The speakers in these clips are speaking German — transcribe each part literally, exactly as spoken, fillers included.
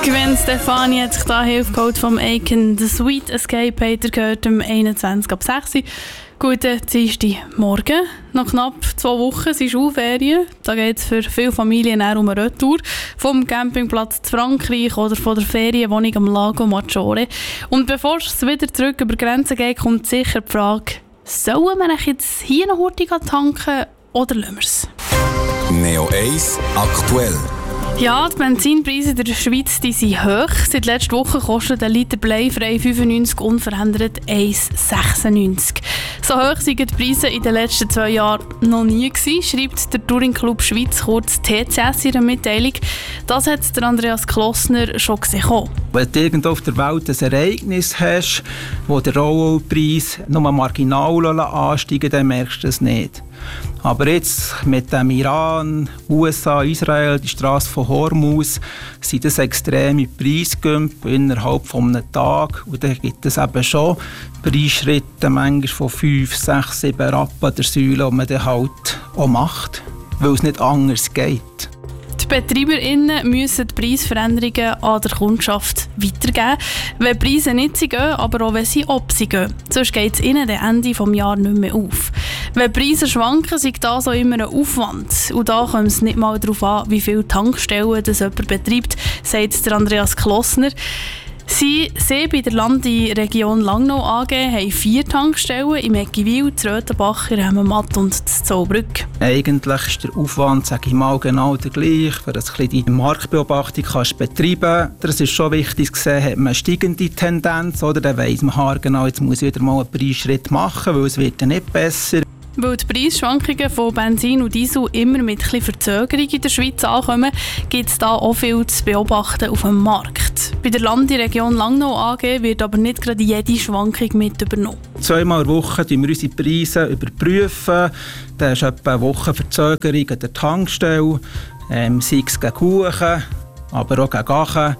Gwen Stefani hat sich da Hilfe geholt vom Aiken. The Sweet Escape hat er gehört um einundzwanzig ab sechs Uhr. Guten Dienstagmorgen. Nach knapp zwei Wochen sind Schulferien. Da geht es für viele Familien auch um eine Retour. Vom Campingplatz zu Frankreich oder von der Ferienwohnung am Lago Maggiore. Und bevor es wieder zurück über die Grenzen geht, kommt sicher die Frage, sollen wir jetzt hier noch hurtig tanken oder lassen wir es? Neo eins aktuell. Ja, die Benzinpreise in der Schweiz die sind hoch. Seit letzter Woche kostet ein Liter bleifrei fünfundneunzig unverändert eins Komma sechsundneunzig. So hoch waren die Preise in den letzten zwei Jahren noch nie gewesen, schreibt der Touring Club Schweiz, kurz T C S, in einer Mitteilung. Das hat der Andreas Klossner schon gesehen. Wenn du irgendwo auf der Welt ein Ereignis hast, wo der Rohölpreis nur marginal ansteigen, dann merkst du es nicht. Aber jetzt mit dem Iran, U S A, Israel, die Straße von Hormuz, sind das extreme Preisgümpfe innerhalb von einem Tag. Und dann gibt es eben schon Preisschritte, manchmal von fünf, sechs, sieben Rappen der Säule, die man dann halt auch macht, weil es nicht anders geht. Die BetreiberInnen müssen die Preisveränderungen an der Kundschaft weitergeben, wenn die Preise nicht sie gehen, aber auch wenn sie ab sie gehen. Sonst geht es ihnen am Ende des Jahres nicht mehr auf. Wenn die Preise schwanken, ist das auch immer ein Aufwand. Und da kommt es nicht mal darauf an, wie viele Tankstellen das jemand betreibt, sagt der Andreas Klossner. Sie, sie bei der Landeregion Langnau A G haben vier Tankstellen im Eggiwil, Röthenbach, Hemmenmatt und Zollbrück. Eigentlich ist der Aufwand, sage ich mal, genau der gleiche, für das die Marktbeobachtung kannst betreiben. Das ist schon wichtig zu sehen, hat man eine steigende Tendenz, oder? Dann weiss man genau, jetzt muss ich wieder mal einen Preisschritt machen, weil es wird dann nicht besser. Weil die Preisschwankungen von Benzin und Diesel immer mit etwas Verzögerung in der Schweiz ankommen, gibt es da auch viel zu beobachten auf dem Markt. Bei der Landeregion Langnau A G wird aber nicht gerade jede Schwankung mit übernommen. Zweimal in der Woche überprüfen wir unsere Preise. Überprüfen. Da ist etwa eine Woche Verzögerung an der Tankstelle, ähm, sei es gegen Kuchen, aber auch gegen Gachen.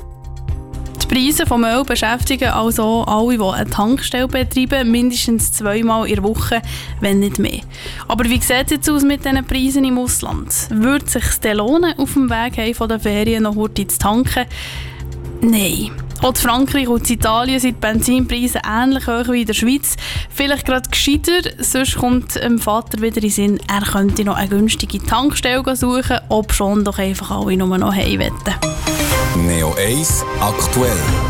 Die Preise vom Öl beschäftigen also alle, die eine Tankstelle betreiben, mindestens zweimal in der Woche, wenn nicht mehr. Aber wie sieht es jetzt aus mit diesen Preisen im Ausland? Würde es sich denn lohnen, auf dem Weg heim von den Ferien noch hurtig zu tanken? Nein. Auch in Frankreich und in Italien sind die Benzinpreise ähnlich hoch wie in der Schweiz. Vielleicht gerade gescheiter, sonst kommt dem Vater wieder in den Sinn, er könnte noch eine günstige Tankstelle suchen, ob schon doch einfach alle nur noch heim wollen. Neo eins aktuell.